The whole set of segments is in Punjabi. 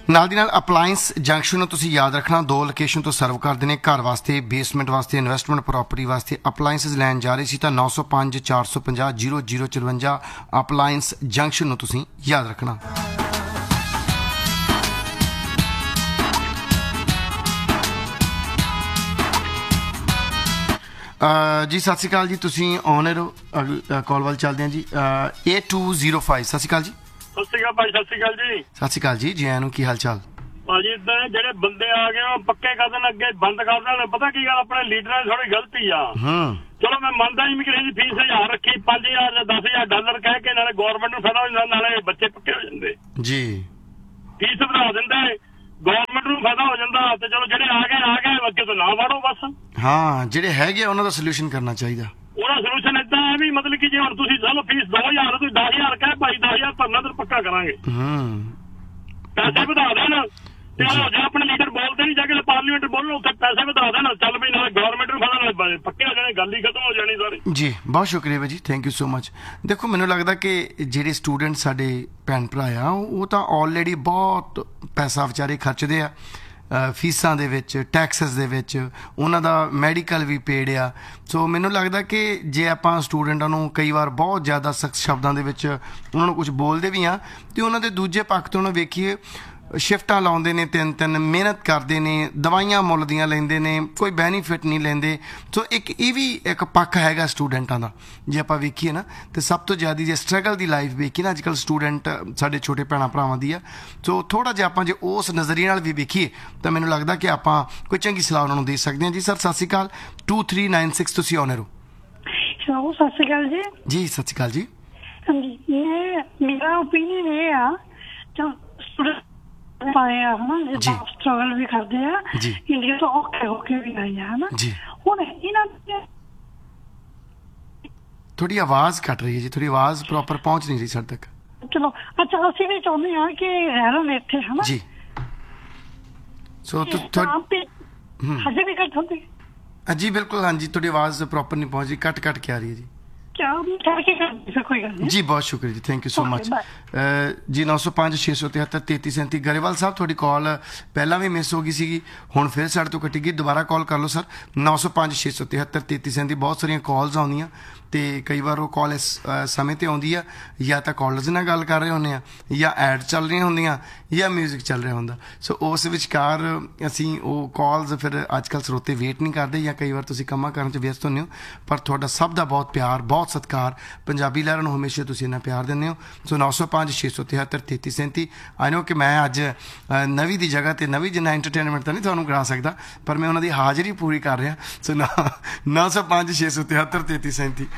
ਨਾਲ ਦੀ ਨਾਲ ਅਪਲਾਇੰਸ ਜੰਕਸ਼ਨ ਨੂੰ ਤੁਸੀਂ ਯਾਦ ਰੱਖਣਾ, 2 ਲੋਕੇਸ਼ਨ ਤੋਂ ਸਰਵ ਕਰਦੇ ਨੇ। ਘਰ ਵਾਸਤੇ, ਬੇਸਮੈਂਟ ਵਾਸਤੇ, ਇਨਵੈਸਟਮੈਂਟ ਪ੍ਰੋਪਰਟੀ ਵਾਸਤੇ ਅਪਲਾਇੰਸਿਸ ਲੈਣ ਜਾ ਰਹੇ ਸੀ ਤਾਂ 905 450 0054 ਅਪਲਾਇੰਸ ਜੰਕਸ਼ਨ ਨੂੰ ਤੁਸੀਂ ਯਾਦ ਰੱਖਣਾ। ਜੀ ਸਤਿ ਸ਼੍ਰੀ ਅਕਾਲ ਜੀ, ਤੁਸੀਂ ਆਨਰ ਹੋ। ਕਾਲ ਵੱਲ ਚੱਲਦੇ ਹਾਂ ਜੀ। A205 ਸਤਿ ਸ਼੍ਰੀ ਅਕਾਲ ਜੀ। ਸਤਿ ਸ਼੍ਰੀ ਅਕਾਲ ਭਾਈ। ਸਤਿ ਸ਼੍ਰੀ ਅਕਾਲ ਜੀ। ਸਤਿ ਸ਼੍ਰੀ ਅਕਾਲ ਜੀ, ਜੀ ਆਇਆਂ ਨੂੰ। ਕੀ ਹਾਲ ਚਾਲ ਭਾਜੀ? ਇਦਾਂ ਜਿਹੜੇ ਬੰਦੇ ਆ ਗਏ ਉਹ ਪੱਕੇ ਕਰ ਦੇਣ, ਅੱਗੇ ਬੰਦ ਕਰ ਦੇਣ। ਪਤਾ ਕੀ ਗੱਲ, ਆਪਣੇ ਲੀਡਰਾਂ ਦੀ ਥੋੜੀ ਗਲਤੀ ਆ। ਚਲੋ ਮੈਂ ਮੰਨਦਾ ਇਮੀਗ੍ਰੇਸ਼ਨ ਦੀ ਫੀਸ 1000 ਰੱਖੀ, 5000 ਜਾਂ 10000 ਡਾਲਰ ਕਹਿ ਕੇ ਨਾਲੇ ਗੌਰਮੈਂਟ ਨੂੰ ਫਾਇਦਾ ਹੋ ਜਾਂਦਾ, ਨਾਲੇ ਬੱਚੇ ਪੱਕੇ ਹੋ ਜਾਂਦੇ ਜੀ। ਫੀਸ ਵਧਾ ਦਿੰਦੇ, ਗੌਰਮੈਂਟ ਨੂੰ ਫਾਇਦਾ ਹੋ ਜਾਂਦਾ। ਤੇ ਚਲੋ ਜਿਹੜੇ ਆ ਗਏ ਅੱਗੇ ਤੋਂ ਨਾ ਵਾੜੋ ਬਸ। ਹਾਂ, ਜਿਹੜੇ ਹੈਗੇ ਉਹਨਾਂ ਦਾ ਸੋਲੂਸ਼ਨ ਕਰਨਾ ਚਾਹੀਦਾ। ਉਹਦਾ ਸੋਲੂਸ਼ਨ ਏਦਾਂ ਹੈ ਵੀ ਮਤਲਬ ਕਿ ਜੇ ਹੁਣ ਤੁਸੀਂ ਚਲੋ ਫੀਸ 2000 ਤੁਸੀਂ 10000 ਕਹੇ ਭਾਈ 10000 ਭਰਨਾ ਤੇ ਪੱਕਾ ਕਰਾਂਗੇ। ਪੈਸੇ ਵਧਾ ਦੇਣ ਤੇ ਜੇ ਆਪਣੇ ਲੀਡਰ ਬੋਲਦੇ ਨਹੀਂ, ਜਾ ਕੇ ਪਾਰਲੀਮੈਂਟ ਬੋਲਣ, ਉੱਥੇ ਪੈਸੇ ਵਧਾ ਦੇਣ। ਚੱਲ ਵੀ ਨਾਲੇ ਗੌਰਮੈਂਟ ਨੂੰ ਫਾਇਦਾ, ਨਾਲੇ ਪੱਕੇ ਹੋ ਜਾਣੇ, ਗੱਲ ਹੀ ਖਤਮ ਹੋ ਜਾਣੀ ਸਾਰੀ ਜੀ। ਬਹੁਤ ਸ਼ੁਕਰੀਆ ਭਾਜੀ, ਥੈਂਕ ਯੂ ਸੋ ਮਚ। ਦੇਖੋ, ਮੈਨੂੰ ਲੱਗਦਾ ਕਿ ਜਿਹੜੇ ਸਟੂਡੈਂਟ ਸਾਡੇ ਭੈਣ ਭਰਾ ਆ ਉਹ ਤਾਂ ਆਲਰੇਡੀ ਬਹੁਤ ਪੈਸਾ ਵਿਚਾਰੇ ਖਰਚਦੇ ਆ ਫੀਸਾਂ ਦੇ ਵਿੱਚ, ਟੈਕਸਿਸ ਦੇ ਵਿੱਚ, ਉਹਨਾਂ ਦਾ ਮੈਡੀਕਲ ਵੀ ਪੇਡ ਆ। ਸੋ ਮੈਨੂੰ ਲੱਗਦਾ ਕਿ ਜੇ ਆਪਾਂ ਸਟੂਡੈਂਟਾਂ ਨੂੰ ਕਈ ਵਾਰ ਬਹੁਤ ਜ਼ਿਆਦਾ ਸਖਤ ਸ਼ਬਦਾਂ ਦੇ ਵਿੱਚ ਉਹਨਾਂ ਨੂੰ ਕੁਝ ਬੋਲਦੇ ਵੀ ਆ ਅਤੇ ਉਹਨਾਂ ਦੇ ਦੂਜੇ ਪੱਖ ਤੋਂ ਵੇਖੀਏ, ਸ਼ਿਫਟਾਂ ਲਾਉਂਦੇ ਨੇ, 3-3 ਮਿਹਨਤ ਕਰਦੇ ਨੇ, ਦਵਾਈਆਂ ਮੁੱਲ ਦੀਆਂ ਲੈਂਦੇ ਨੇ, ਕੋਈ ਬੈਨੀਫਿਟ ਨਹੀਂ ਲੈਂਦੇ। ਸੋ ਇਹ ਵੀ ਇੱਕ ਪੱਖ ਹੈਗਾ ਸਟੂਡੈਂਟਾਂ ਦਾ। ਜੇ ਆਪਾਂ ਵੇਖੀਏ ਨਾ, ਤੇ ਸਭ ਤੋਂ ਜ਼ਿਆਦਾ ਜੇ ਸਟਰਗਲ ਦੀ ਲਾਈਫ ਵੇਖੀਏ ਨਾ ਅੱਜ ਕੱਲ੍ਹ ਸਟੂਡੈਂਟ ਸਾਡੇ ਛੋਟੇ ਭੈਣਾਂ ਭਰਾਵਾਂ ਦੀ ਆ। ਸੋ ਥੋੜ੍ਹਾ ਜਿਹਾ ਆਪਾਂ ਜੇ ਉਸ ਨਜ਼ਰੀਏ ਨਾਲ ਵੀ ਵੇਖੀਏ ਤਾਂ ਮੈਨੂੰ ਲੱਗਦਾ ਕਿ ਆਪਾਂ ਕੋਈ ਚੰਗੀ ਸਲਾਹ ਉਹਨਾਂ ਨੂੰ ਦੇ ਸਕਦੇ ਹਾਂ। ਜੀ ਸਰ ਸਤਿ ਸ਼੍ਰੀ ਅਕਾਲ। 2396 ਤੁਸੀਂ ਆਨਰ ਹੋ। ਸਤਿ ਸ਼੍ਰੀ ਅਕਾਲ ਜੀ। ਜੀ ਸਤਿ ਸ਼੍ਰੀ ਅਕਾਲ ਜੀ। ਹਾਂਜੀ, ਮੇਰਾ ਓਪੀਨੀਅਨ ਇਹ ਆ, ਪਾਏ ਆ ਹਨਾ, ਸਟਰਗਲ ਵੀ ਕਰਦੇ ਆ, ਇੰਡੀਆ ਤੋਂ ਔਖੇ ਹੋ ਕੇ ਵੀ ਆਏ ਆ ਹਨਾ। ਹੁਣ ਇਹਨਾਂ ਥੋੜੀ ਆਵਾਜ਼ ਕੱਟ ਰਹੀ ਹੈ ਜੀ, ਥੋੜੀ ਆਵਾਜ਼ ਪ੍ਰੋਪਰ ਪਹੁੰਚ ਨਹੀਂ ਰਹੀ ਸਾਡੇ ਤੱਕ। ਚਲੋ ਅੱਛਾ, ਅਸੀਂ ਵੀ ਚਾਹੁੰਦੇ ਹਾਂ ਕਿ ਰਹਿਣ ਇੱਥੇ ਹਨਾ ਜੀ। ਸੋ ਹਜੇ ਵੀ ਕੱਟ ਹੁੰਦੀ ਜੀ? ਬਿਲਕੁਲ ਹਾਂਜੀ, ਤੁਹਾਡੀ ਆਵਾਜ਼ ਪ੍ਰੋਪਰ ਨਹੀਂ ਪਹੁੰਚ ਰਹੀ, ਕੱਟ ਕੇ ਆ ਰਹੀ ਹੈ ਜੀ। ਕੋਈ ਗੱਲ ਨਹੀਂ ਜੀ। ਬਹੁਤ ਸ਼ੁਕਰੀਆ ਜੀ, ਥੈਂਕ ਯੂ ਸੋ ਮਚ ਜੀ। 905 673 3337 ਗਰੇਵਾਲ ਸਾਹਿਬ, ਤੁਹਾਡੀ ਕਾਲ ਪਹਿਲਾਂ ਵੀ ਮਿਸ ਹੋ ਗਈ ਸੀਗੀ, ਹੁਣ ਫਿਰ ਸਾਡੇ ਤੋਂ ਕੱਟੀ ਗਈ। ਦੁਬਾਰਾ ਕਾਲ ਕਰ ਲਓ ਸਰ। 905 673 3337। ਬਹੁਤ ਸਾਰੀਆਂ ਕਾਲਸ ਆਉਂਦੀਆਂ ਅਤੇ ਕਈ ਵਾਰ ਉਹ ਕਾਲ ਇਸ ਸਮੇਂ 'ਤੇ ਆਉਂਦੀ ਆ, ਜਾਂ ਤਾਂ ਕਾਲਰਸ ਨਾਲ ਗੱਲ ਕਰ ਰਹੇ ਹੁੰਦੇ ਆ, ਜਾਂ ਐਡ ਚੱਲ ਰਹੀਆਂ ਹੁੰਦੀਆਂ, ਜਾਂ ਮਿਊਜ਼ਿਕ ਚੱਲ ਰਿਹਾ ਹੁੰਦਾ। ਸੋ ਉਸ ਵਿਚਕਾਰ ਅਸੀਂ ਉਹ ਕਾਲਸ ਫਿਰ ਅੱਜ ਕੱਲ੍ਹ ਸਰੋਤੇ ਵੇਟ ਨਹੀਂ ਕਰਦੇ, ਜਾਂ ਕਈ ਵਾਰ ਤੁਸੀਂ ਕੰਮਾਂ ਕਰਨ 'ਚ ਵਿਅਸਤ ਹੁੰਦੇ ਹੋ। ਪਰ ਤੁਹਾਡਾ ਸਭ ਦਾ ਬਹੁਤ ਪਿਆਰ, ਬਹੁਤ ਸਤਿਕਾਰ, ਪੰਜਾਬੀ ਲਹਿਰਾਂ ਨੂੰ ਹਮੇਸ਼ਾ ਤੁਸੀਂ ਇੰਨਾ ਪਿਆਰ ਦਿੰਦੇ ਹੋ। ਸੋ 905 673 3337। ਆਈ ਨੋ ਕਿ ਮੈਂ ਅੱਜ ਨਵੀਂ ਦੀ ਜਗ੍ਹਾ 'ਤੇ ਨਵੀਂ ਜਿੰਨਾ ਐਂਟਰਟੇਨਮੈਂਟ ਤਾਂ ਨਹੀਂ ਤੁਹਾਨੂੰ ਕਰਾ ਸਕਦਾ, ਪਰ ਮੈਂ ਉਹਨਾਂ ਦੀ ਹਾਜ਼ਰੀ ਪੂਰੀ ਕਰ ਰਿਹਾ। ਸੋ 905 673 3337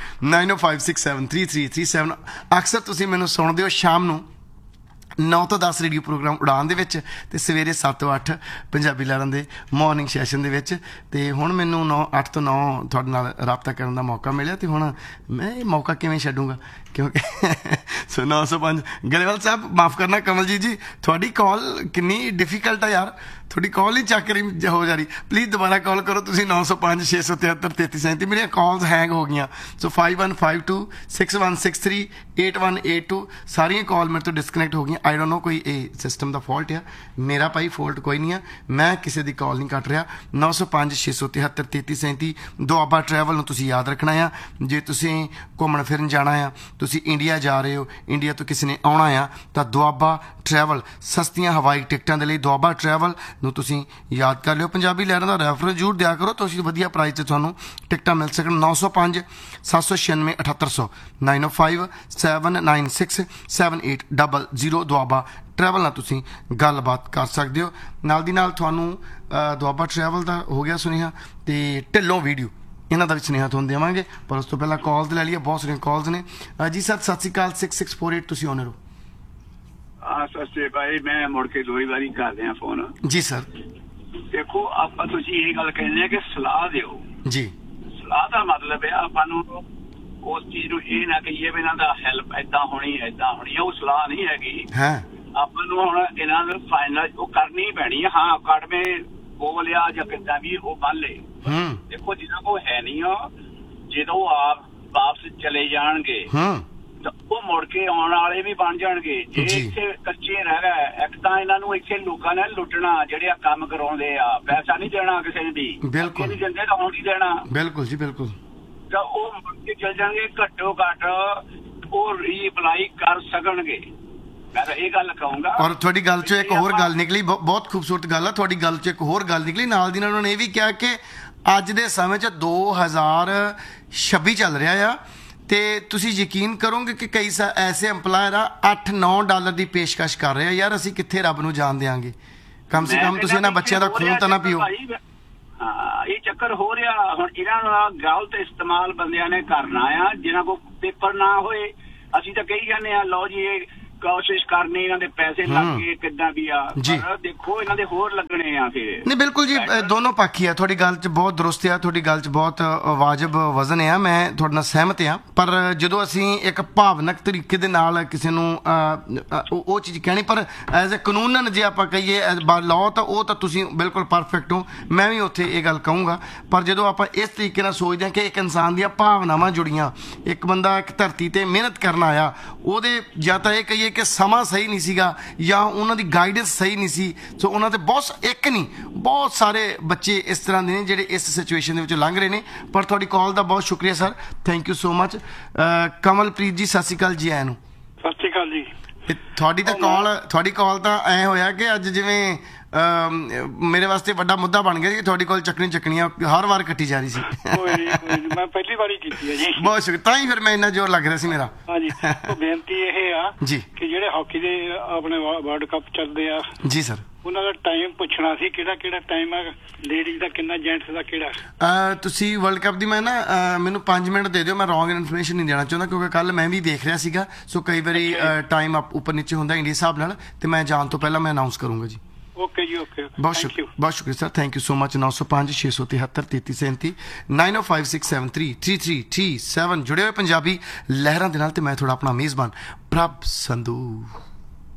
9056733337। ਅਕਸਰ ਤੁਸੀਂ ਮੈਨੂੰ ਸੁਣਦੇ ਹੋ ਸ਼ਾਮ ਨੂੰ 9 ਤੋਂ 10 ਰੇਡੀਓ ਪ੍ਰੋਗਰਾਮ ਉਡਾਨ ਦੇ ਵਿੱਚ, ਅਤੇ ਸਵੇਰੇ 7 ਤੋਂ 8 ਪੰਜਾਬੀ ਲਹਿਰਾਂ ਦੇ ਮੋਰਨਿੰਗ ਸੈਸ਼ਨ ਦੇ ਵਿੱਚ। ਅਤੇ ਹੁਣ ਮੈਨੂੰ 8 ਤੋਂ 9 ਤੁਹਾਡੇ ਨਾਲ ਰਾਬਤਾ ਕਰਨ ਦਾ ਮੌਕਾ ਮਿਲਿਆ, ਅਤੇ ਹੁਣ ਮੈਂ ਇਹ ਮੌਕਾ ਕਿਵੇਂ ਛੱਡੂੰਗਾ, ਕਿਉਂਕਿ ਸੋ 905 ਗਰੇਵਾਲ ਸਾਹਿਬ, ਮਾਫ਼ ਕਰਨਾ ਕਮਲਜੀਤ ਜੀ, ਤੁਹਾਡੀ ਕਾਲ ਕਿੰਨੀ ਡਿਫੀਕਲਟ ਆ ਯਾਰ, ਤੁਹਾਡੀ ਕਾਲ ਹੀ ਚੱਕ ਰਹੀ ਹੋ ਜਾ ਰਹੀ। ਪਲੀਜ਼ ਦੁਬਾਰਾ ਕਾਲ ਕਰੋ ਤੁਸੀਂ 905 673 3337। ਮੇਰੀਆਂ ਕਾਲਸ ਹੈਂਗ ਹੋ ਗਈਆਂ। ਸੋ 5152 6163 8182 ਸਾਰੀਆਂ ਕਾਲ ਮੇਰੇ ਤੋਂ ਡਿਸਕਨੈਕਟ ਹੋ ਗਈਆਂ। ਆਈ ਡੋਂਟ ਨੋ, ਕੋਈ ਇਹ ਸਿਸਟਮ ਦਾ ਫਾਲਟ ਆ, ਮੇਰਾ ਭਾਈ ਫਾਲਟ ਕੋਈ ਨਹੀਂ ਆ, ਮੈਂ ਕਿਸੇ ਦੀ ਕਾਲ ਨਹੀਂ ਕੱਟ ਰਿਹਾ। 905 673 3337 ਦੁਆਬਾ ਟਰੈਵਲ ਨੂੰ ਤੁਸੀਂ ਯਾਦ ਰੱਖਣਾ ਆ। ਜੇ ਤੁਸੀਂ ਘੁੰਮਣ ਫਿਰਨ ਜਾਣਾ ਆ, ਤੁਸੀਂ ਇੰਡੀਆ ਜਾ ਰਹੇ ਹੋ, ਇੰਡੀਆ ਤੋਂ ਕਿਸੇ ਨੇ ਆਉਣਾ ਆ, ਤਾਂ ਦੁਆਬਾ ਟਰੈਵਲ, ਸਸਤੀਆਂ ਹਵਾਈ ਟਿਕਟਾਂ ਦੇ ਲਈ ਦੁਆਬਾ ਟਰੈਵਲ ਨੂੰ ਤੁਸੀਂ ਯਾਦ ਕਰ ਲਿਓ। ਪੰਜਾਬੀ ਲਹਿਰਾਂ ਦਾ ਰੈਫਰੈਂਸ ਜ਼ਰੂਰ ਦਿਆ ਕਰੋ, ਤੁਸੀਂ ਵਧੀਆ ਪ੍ਰਾਈਸ 'ਤੇ ਤੁਹਾਨੂੰ ਟਿਕਟਾਂ ਮਿਲ ਸਕਣ। 905 796 7800 905 796 7800 ਦੁਆਬਾ ਟਰੈਵਲ ਨਾਲ ਤੁਸੀਂ ਗੱਲਬਾਤ ਕਰ ਸਕਦੇ ਹੋ। ਨਾਲ ਦੀ ਨਾਲ ਤੁਹਾਨੂੰ ਦੁਆਬਾ ਟਰੈਵਲ ਦਾ ਹੋ ਗਿਆ ਸੁਨੇਹਾ, ਅਤੇ ਢਿੱਲੋਂ ਵੀਡੀਓ, ਇਹਨਾਂ ਦਾ ਵੀ ਸੁਨੇਹਾ ਤੁਹਾਨੂੰ ਦੇਵਾਂਗੇ। ਪਰ ਉਸ ਤੋਂ ਪਹਿਲਾਂ ਕਾਲਸ ਲੈ ਲਈਏ, ਬਹੁਤ ਸਾਰੀਆਂ ਕਾਲਸ ਨੇ ਜੀ। ਸਰ ਸਤਿ ਸ਼੍ਰੀ ਅਕਾਲ। 6648 ਤੁਸੀਂ ਆਨਰ ਹੋ। ਸਤਿ ਸ਼੍ਰੀ ਅਕਾਲ। ਮੈਂ ਮੁੜ ਕੇ 2 ਵਾਰੀ ਕਰ ਰਿਹਾ ਫੋਨ। ਜੀ ਸਰ। ਦੇਖੋ, ਆਪਾਂ ਤੁਸੀਂ ਇਹ ਗੱਲ ਕਹਿੰਦੇ ਆ ਕਿ ਸਲਾਹ ਦਿਓ ਜੀ। ਸਲਾਹ ਦਾ ਮਤਲਬ ਹੈ ਆਪਾਂ ਨੂੰ ਉਸ ਚੀਜ਼ ਨੂੰ ਇਹ ਨਾ ਕਹੀਏ ਵੀ ਇਹਨਾਂ ਦਾ ਹੈਲਪ ਏਦਾਂ ਹੋਣੀ ਉਹ ਸਲਾਹ ਨਹੀਂ ਹੈਗੀ। ਆਪਾਂ ਨੂੰ ਹੁਣ ਇਹਨਾਂ ਨੂੰ ਫਾਈਨਲ ਉਹ ਕਰਨੀ ਪੈਣੀ ਹੈ। ਹਾਂ, ਅਕਾਡਮੀ ਬੋਲ ਲਿਆ ਜਾਂ ਕਿੱਦਾਂ ਵੀ ਉਹ ਬੰਨ ਲਏ। ਦੇਖੋ, ਜਿਹਨਾਂ ਕੋਲ ਹੈ ਨਹੀਂ ਆ, ਜਦੋਂ ਆਪ ਵਾਪਸ ਚਲੇ ਜਾਣਗੇ ਤਾਂ ਉਹ ਮੁੜ ਕੇ ਆਉਣ ਵਾਲੇ ਵੀ ਬਣ ਜਾਣਗੇ। ਜੇ ਇੱਥੇ ਕੱਚੇ ਰਹਿ ਗਏ, ਇੱਕ ਤਾਂ ਇਹਨਾਂ ਨੂੰ ਇੱਥੇ ਲੋਕਾਂ ਨੇ ਲੁੱਟਣਾ, ਜਿਹੜੇ ਆ ਕੰਮ ਕਰਾਉਂਦੇ ਆ, ਪੈਸਾ ਨਹੀਂ ਦੇਣਾ ਕਿਸੇ ਨੇ ਵੀ, ਬਿਲਕੁਲ ਨਹੀਂ ਦਿੰਦੇ ਤਾਂ ਹੁਣ ਨਹੀਂ ਦੇਣਾ। ਬਿਲਕੁਲ ਜੀ ਬਿਲਕੁਲ। ਤਾਂ ਉਹ ਮੁੜ ਕੇ ਚਲ ਜਾਣਗੇ, ਘੱਟੋ ਘੱਟ ਉਹ ਰੀਅਪਲਾਈ ਕਰ ਸਕਣਗੇ, ਮੈਂ ਤਾਂ ਇਹ ਗੱਲ ਕਹੂੰਗਾ। ਔਰ ਤੁਹਾਡੀ ਗੱਲ 'ਚੋਂ ਇੱਕ ਹੋਰ ਗੱਲ ਨਿਕਲੀ, ਬਹੁਤ ਖੂਬਸੂਰਤ ਗੱਲ ਆ ਤੁਹਾਡੀ ਗੱਲ 'ਚ, ਇੱਕ ਹੋਰ ਗੱਲ ਨਿਕਲੀ ਨਾਲ ਦੀ ਨਾਲ ਉਹਨਾਂ ਨੇ ਇਹ ਵੀ ਕਿਹਾ ਕਿ ਅੱਜ ਦੇ ਸਮੇਂ 'ਚ 2026 ਚੱਲ ਰਿਹਾ ਆ ਤੇ ਤੁਸੀਂ ਯਕੀਨ ਕਰੋਗੇ ਕਿ ਕਈ ਐਸੇ ਐਮਪਲਾਇਰ ਆ $8-9 ਦੀ ਪੇਸ਼ਕਸ਼ ਕਰ ਰਹੇ ਆ। ਯਾਰ ਅਸੀਂ ਕਿੱਥੇ ਰੱਬ ਨੂੰ ਜਾਣ ਦਿਆਂਗੇ? ਕਮ ਸੇ ਕਮ ਤੁਸੀਂ ਇਹਨਾਂ ਬੱਚਿਆਂ ਦਾ ਖੂਨ ਤਾਂ ਨਾ ਪੀਓ। ਹਾਂ, ਇਹ ਚੱਕਰ ਹੋ ਰਿਹਾ ਹੁਣ। ਇਹਨਾਂ ਦਾ ਗਲਤ ਇਸਤੇਮਾਲ ਬੰਦਿਆਂ ਨੇ ਕਰਨਾ ਆ, ਜਿਨ੍ਹਾਂ ਕੋਲ ਪੇਪਰ ਨਾ ਹੋਏ। ਅਸੀਂ ਤਾਂ ਕਹੀ ਜਾਂਦੇ ਆ ਲਓ ਜੀ ਇਹ ਕੋਸ਼ਿਸ਼ ਕਰਨੀ, ਇਹਨਾਂ ਦੇ ਪੈਸੇ ਲੱਗ ਗਏ ਕਿੱਦਾਂ ਵੀ ਆ, ਪਰ ਦੇਖੋ ਇਹਨਾਂ ਦੇ ਹੋਰ ਲੱਗਣੇ ਆ ਫਿਰ। ਨਹੀਂ ਬਿਲਕੁਲ ਜੀ, ਦੋਨੋਂ ਪੱਖ ਹੀ ਆ। ਤੁਹਾਡੀ ਗੱਲ 'ਚ ਬਹੁਤ ਦਰੁਸਤ ਆ, ਤੁਹਾਡੀ ਗੱਲ 'ਚ ਬਹੁਤ ਵਾਜਬ ਵਜ਼ਨ ਆ, ਮੈਂ ਤੁਹਾਡੇ ਨਾਲ ਸਹਿਮਤ ਆ। ਪਰ ਜਦੋਂ ਅਸੀਂ ਇੱਕ ਭਾਵਨਕ ਤਰੀਕੇ ਦੇ ਨਾਲ ਕਿਸੇ ਨੂੰ ਉਹ ਚੀਜ਼ ਕਹਿਣੀ, ਪਰ ਐਜ਼ ਏ ਕਾਨੂੰਨਨ ਜੇ ਆਪਾਂ ਕਹੀਏ ਲਾਅ ਤਾਂ ਉਹ ਤਾਂ ਤੁਸੀਂ ਬਿਲਕੁਲ ਪਰਫੈਕਟ ਹੋ, ਮੈਂ ਵੀ ਉੱਥੇ ਇਹ ਗੱਲ ਕਹੂੰਗਾ। ਪਰ ਜਦੋਂ ਆਪਾਂ ਇਸ ਤਰੀਕੇ ਨਾਲ ਸੋਚਦੇ ਹਾਂ ਕਿ ਇੱਕ ਇਨਸਾਨ ਦੀਆਂ ਭਾਵਨਾਵਾਂ ਜੁੜੀਆਂ, ਇੱਕ ਬੰਦਾ ਇੱਕ ਧਰਤੀ ਤੇ ਮਿਹਨਤ ਕਰਨ ਆਇਆ, ਉਹਦੇ ਜਾਂ ਤਾਂ ਇਹ ਕਹੀਏ ਕਿ ਸਮਾਂ ਸਹੀ ਨਹੀਂ ਸੀਗਾ ਜਾਂ ਉਹਨਾਂ ਦੀ ਗਾਈਡੈਂਸ ਸਹੀ ਨਹੀਂ ਸੀ, ਸੋ ਉਹਨਾਂ ਤੇ ਬਹੁਤ ਇੱਕ ਨਹੀਂ ਬਹੁਤ ਸਾਰੇ ਬੱਚੇ ਇਸ ਤਰ੍ਹਾਂ ਦੇ ਨੇ ਜਿਹੜੇ ਇਸ ਸਿਚੁਏਸ਼ਨ ਦੇ ਵਿੱਚ ਲੰਘ ਰਹੇ ਨੇ। ਪਰ ਤੁਹਾਡੀ ਕਾਲ ਦਾ ਬਹੁਤ ਸ਼ੁਕਰੀਆ sir, thank you so much. Kamalpreet ਜੀ ਸਤਿ ਸ਼੍ਰੀ ਅਕਾਲ ਜੀ। ਆਇਆਂ ਨੂੰ ਸਤਿ ਸ਼੍ਰੀ ਅਕਾਲ ਜੀ। ਤੁਹਾਡੀ ਕਾਲ ਤਾਂ ਐ ਹੋਇਆ ਕਿ ਅੱਜ ਜਿਵੇਂ ਮੇਰੇ ਵਾਸਤੇ ਵੱਡਾ ਮੁੱਦਾ ਬਣ ਗਿਆ ਜੀ, ਤੁਹਾਡੀ ਕੋਲ ਚੱਕਣੀਆਂ ਹਰ ਵਾਰ ਕੱਟੀ ਜਾ ਰਹੀ ਸੀ। ਮੈਂ ਪਹਿਲੀ ਵਾਰੀ ਕੀਤੀ ਹੈ ਜੀ। ਬਹੁਤ ਸ਼ੁਕਰ, ਤਾਂ ਹੀ ਫਿਰ ਮੈਂ ਇੰਨਾ ਜ਼ੋਰ ਲੱਗ ਰਿਹਾ ਸੀ ਮੇਰਾ। ਹਾਂਜੀ, ਬੇਨਤੀ ਇਹ ਆ ਜੀ ਕਿ ਜਿਹੜੇ ਹਾਕੀ ਦੇ ਆਪਣੇ ਵਰਲਡ ਕੱਪ ਚੱਲਦੇ ਆ ਜੀ ਸਰ, ਉਹਨਾਂ ਦਾ ਟਾਈਮ ਪੁੱਛਣਾ ਸੀ, ਕਿਹੜਾ ਟਾਈਮ ਆ, ਲੇਡੀਜ਼ ਦਾ ਕਿੰਨਾ, ਜੈਂਟਸ ਦਾ ਕਿਹੜਾ। ਤੁਸੀਂ ਵਰਲਡ ਕੱਪ ਦੀ ਮੈਨੂੰ 5 ਮਿੰਟ ਦੇ ਦਿਓ, ਮੈਂ ਰੋਂਗ ਇਨਫੋਰਮੇਸ਼ਨ ਨਹੀਂ ਦੇਣਾ ਚਾਹੁੰਦਾ ਕਿਉਂਕਿ ਕੱਲ ਮੈਂ ਵੀ ਦੇਖ ਰਿਹਾ ਸੀਗਾ, ਸੋ ਕਈ ਵਾਰੀ ਟਾਈਮ ਉੱਪਰ ਨੀਚੇ ਹੁੰਦਾ ਇੰਡੀਆ ਹਿਸਾਬ ਨਾਲ, ਤੇ ਮੈਂ ਜਾਣ ਤੋਂ ਪਹਿਲਾਂ ਮੈਂ ਅਨਾਉਂਸ ਕਰੂੰਗਾ ਜੀ। ਓਕੇ ਜੀ, ਓਕੇ, ਬਹੁਤ ਸ਼ੁਕਰੀਆ sir, thank you so much. 905 673 3337 9056733337 ਜੁੜੇ ਹੋਏ ਪੰਜਾਬੀ ਲਹਿਰਾਂ ਦੇ ਨਾਲ, ਤੇ ਮੈਂ ਤੁਹਾਡਾ ਆਪਣਾ ਮੇਜ਼ਬਾਨ ਪ੍ਰਭ ਸੰਧੂ।